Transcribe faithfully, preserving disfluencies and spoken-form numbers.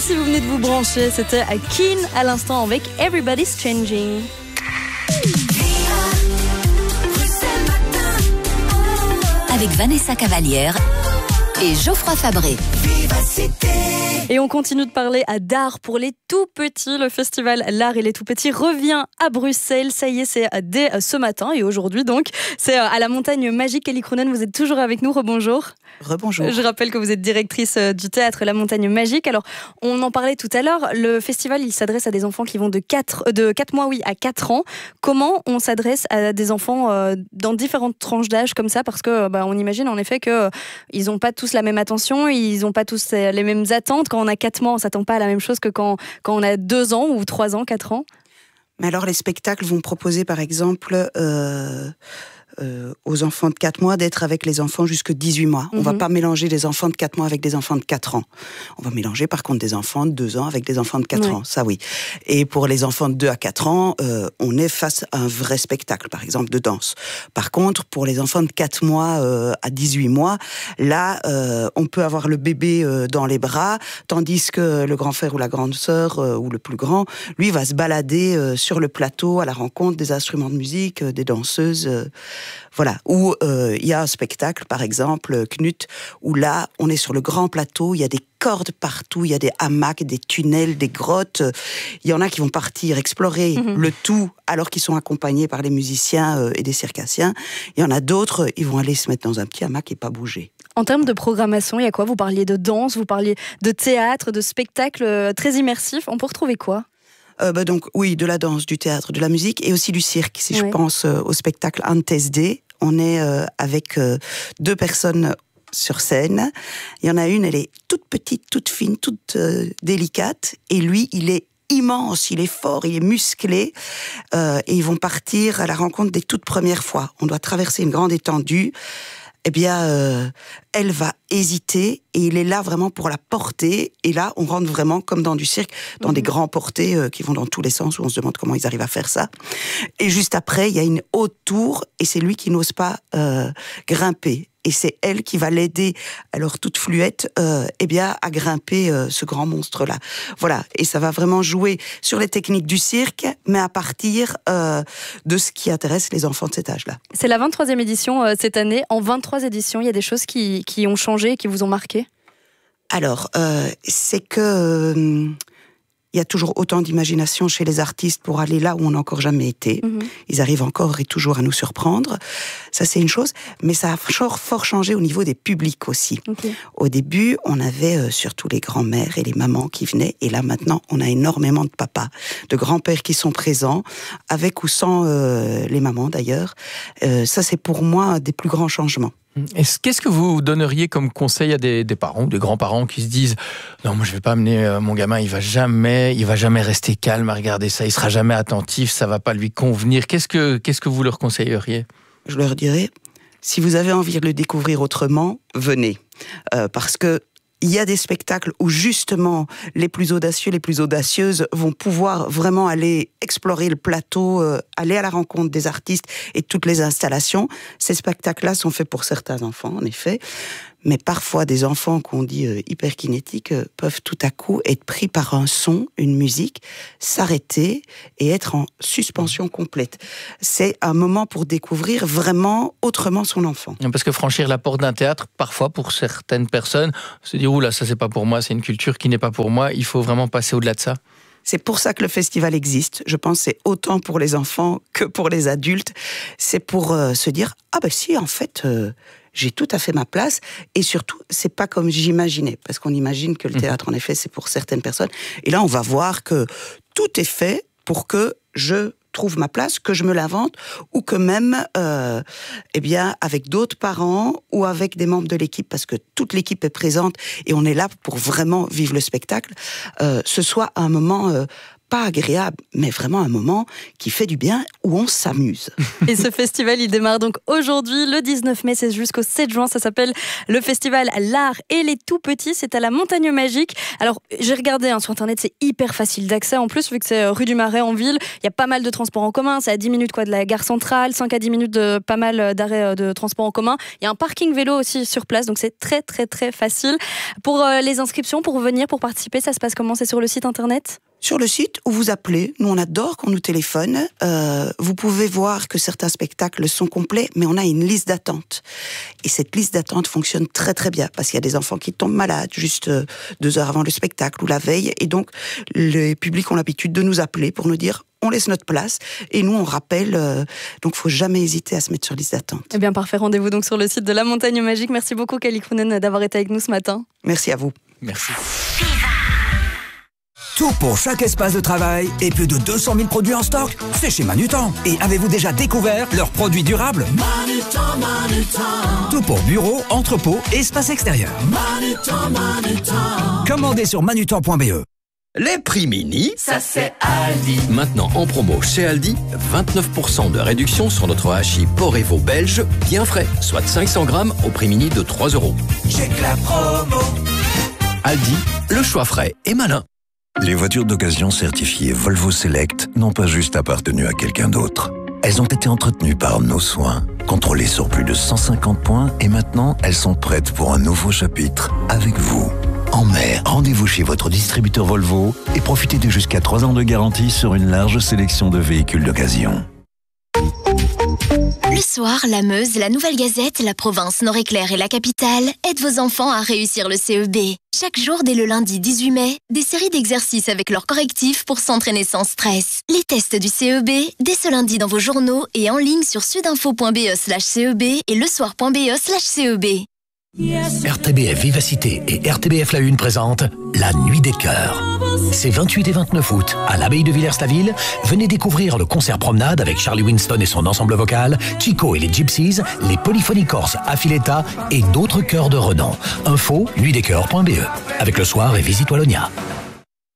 si vous venez de vous brancher, c'était à Keane à l'instant avec Everybody's Changing. Avec Vanessa Cavalière et Geoffroy Fabré. Et on continue de parler à d'art pour les tout petits. Le festival L'Art et les tout petits revient à Bruxelles. Ça y est, c'est dès ce matin et aujourd'hui donc. C'est à la Montagne Magique. Kelly Croonen, vous êtes toujours avec nous. Rebonjour. Rebonjour. Je rappelle que vous êtes directrice du théâtre La Montagne Magique. Alors, on en parlait tout à l'heure. Le festival, il s'adresse à des enfants qui vont de quatre, de quatre mois oui, à quatre ans. Comment on s'adresse à des enfants euh, dans différentes tranches d'âge comme ça? Parce que bah, on imagine en effet qu'ils euh, n'ont pas tous la même attention, ils n'ont pas tous les mêmes attentes. Quand on a quatre mois, on ne s'attend pas à la même chose que quand, quand on a deux ans ou trois ans, quatre ans. Mais alors, les spectacles vont proposer, par exemple, euh, euh, aux enfants de quatre mois d'être avec les enfants jusqu'à dix-huit mois. Mm-hmm. On ne va pas mélanger des enfants de quatre mois avec des enfants de quatre ans. On va mélanger, par contre, des enfants de deux ans avec des enfants de quatre oui. ans. Ça, oui. Et pour les enfants de deux à quatre ans, euh, on est face à un vrai spectacle, par exemple, de danse. Par contre, pour les enfants de quatre mois euh, à dix-huit mois, là, euh, on peut avoir le bébé euh, dans les bras, tandis que le grand frère ou la grande sœur, euh, ou le plus grand, lui, va se balader euh, sur le plateau à la rencontre des instruments de musique, euh, des danseuses... Euh, Voilà, où il euh, y a un spectacle, par exemple, Knut, où là, on est sur le grand plateau, il y a des cordes partout, il y a des hamacs, des tunnels, des grottes. Il y en a qui vont partir explorer mmh. le tout, alors qu'ils sont accompagnés par les musiciens euh, et des circassiens. Il y en a d'autres, ils vont aller se mettre dans un petit hamac et pas bouger. En termes de programmation, il y a quoi? Vous parliez de danse, vous parliez de théâtre, de spectacles très immersifs. On peut retrouver quoi? Euh, bah donc oui, de la danse, du théâtre, de la musique et aussi du cirque. Si oui. je pense euh, au spectacle Antes D, on est euh, avec euh, deux personnes sur scène. Il y en a une, elle est toute petite, toute fine, toute euh, délicate, et lui, il est immense, il est fort, il est musclé, euh, et ils vont partir à la rencontre des toutes premières fois. On doit traverser une grande étendue. Eh bien, euh, elle va hésiter et il est là vraiment pour la porter. Et là, on rentre vraiment comme dans du cirque, dans mmh. des grands portés euh, qui vont dans tous les sens, où on se demande comment ils arrivent à faire ça. Et juste après, il y a une haute tour et c'est lui qui n'ose pas euh, grimper. Et c'est elle qui va l'aider, alors toute fluette, euh, eh bien, à grimper euh, ce grand monstre-là. Voilà, et ça va vraiment jouer sur les techniques du cirque, mais à partir euh, de ce qui intéresse les enfants de cet âge-là. C'est la vingt-troisième édition euh, cette année. En vingt-trois éditions, il y a des choses qui, qui ont changé et qui vous ont marqué? Alors, euh, c'est que... Euh, il y a toujours autant d'imagination chez les artistes pour aller là où on n'a encore jamais été. Mmh. Ils arrivent encore et toujours à nous surprendre. Ça, c'est une chose. Mais ça a fort, fort changé au niveau des publics aussi. Okay. Au début, on avait euh, surtout les grands-mères et les mamans qui venaient. Et là, maintenant, on a énormément de papas, de grands-pères qui sont présents, avec ou sans euh, les mamans d'ailleurs. Euh, ça, c'est pour moi un des plus grands changements. Est-ce, qu'est-ce que vous donneriez comme conseil à des, des parents ou des grands-parents qui se disent « Non, moi je vais pas amener euh, mon gamin, il va jamais, il va jamais rester calme à regarder ça, il sera jamais attentif, ça va pas lui convenir. » Qu'est-ce que, qu'est-ce que vous leur conseilleriez? Je leur dirais, si vous avez envie de le découvrir autrement, venez. Euh, parce que il y a des spectacles où justement les plus audacieux, les plus audacieuses vont pouvoir vraiment aller explorer le plateau, euh, aller à la rencontre des artistes et toutes les installations. Ces spectacles-là sont faits pour certains enfants, en effet. Mais parfois, des enfants qu'on dit euh, hyperkinétiques euh, peuvent tout à coup être pris par un son, une musique, s'arrêter et être en suspension complète. C'est un moment pour découvrir vraiment autrement son enfant. Parce que franchir la porte d'un théâtre, parfois pour certaines personnes, se dire « Ouh là, ça c'est pas pour moi, c'est une culture qui n'est pas pour moi », il faut vraiment passer au-delà de ça. C'est pour ça que le festival existe. Je pense que c'est autant pour les enfants que pour les adultes. C'est pour euh, se dire « Ah ben si, en fait... Euh, j'ai tout à fait ma place, et surtout, c'est pas comme j'imaginais, parce qu'on imagine que le théâtre, en effet, c'est pour certaines personnes, et là, on va voir que tout est fait pour que je trouve ma place, que je me l'invente, ou que même, euh, eh bien, avec d'autres parents, ou avec des membres de l'équipe, parce que toute l'équipe est présente, et on est là pour vraiment vivre le spectacle, euh, ce soit un moment... Euh, pas agréable, mais vraiment un moment qui fait du bien, où on s'amuse. Et ce festival, il démarre donc aujourd'hui, le dix-neuf mai, c'est jusqu'au sept juin. Ça s'appelle le festival L'Art et les Tout-Petits. C'est à la Montagne Magique. Alors, j'ai regardé hein, sur Internet, c'est hyper facile d'accès. En plus, vu que c'est rue du Marais en ville, il y a pas mal de transports en commun. C'est à dix minutes quoi, de la gare centrale, cinq à dix minutes de pas mal d'arrêts de transports en commun. Il y a un parking vélo aussi sur place, donc c'est très, très, très facile. Pour euh, les inscriptions, pour venir, pour participer, ça se passe comment? C'est sur le site Internet? Sur le site où vous appelez, nous on adore qu'on nous téléphone. Euh, vous pouvez voir que certains spectacles sont complets, mais on a une liste d'attente. Et cette liste d'attente fonctionne très très bien, parce qu'il y a des enfants qui tombent malades juste euh, deux heures avant le spectacle ou la veille. Et donc, les publics ont l'habitude de nous appeler pour nous dire on laisse notre place et nous on rappelle. Euh, donc, il ne faut jamais hésiter à se mettre sur liste d'attente. Eh bien, parfait. Rendez-vous donc sur le site de la Montagne Magique. Merci beaucoup, Kelly Croonen, d'avoir été avec nous ce matin. Merci à vous. Merci. Tout pour chaque espace de travail et plus de deux cent mille produits en stock, c'est chez Manutan. Et avez-vous déjà découvert leurs produits durables? Manutan, Manutan. Tout pour bureau, entrepôt et espace extérieur. Manutan, Manutan. Commandez sur manutan point b e. Les prix mini, ça c'est Aldi. Maintenant en promo chez Aldi, vingt-neuf pour cent de réduction sur notre hachis Porevo belge, bien frais, soit cinq cents grammes au prix mini de trois euros. J'ai que la promo. Aldi, le choix frais et malin. Les voitures d'occasion certifiées Volvo Select n'ont pas juste appartenu à quelqu'un d'autre. Elles ont été entretenues par nos soins, contrôlées sur plus de cent cinquante points et maintenant elles sont prêtes pour un nouveau chapitre avec vous. En mai, rendez-vous chez votre distributeur Volvo et profitez de jusqu'à trois ans de garantie sur une large sélection de véhicules d'occasion. Le soir, la Meuse, la Nouvelle Gazette, la Province, Nord-Éclair et la Capitale aident vos enfants à réussir le C E B. Chaque jour, dès le lundi dix-huit mai, des séries d'exercices avec leurs correctifs pour s'entraîner sans stress. Les tests du C E B, dès ce lundi dans vos journaux et en ligne sur sudinfo point b e slash C E B et lesoir point b e slash C E B. R T B F Vivacité et R T B F La Une présentent La Nuit des Cœurs. C'est vingt-huit et vingt-neuf août, à l'abbaye de Villers-la-Ville. Venez découvrir le concert promenade avec Charlie Winston et son ensemble vocal, Chico et les Gypsies, les Polyphonies Corses Affiletta et d'autres chœurs de renom. Info nuit des cœurs point b e. Avec le soir et Visite Wallonia.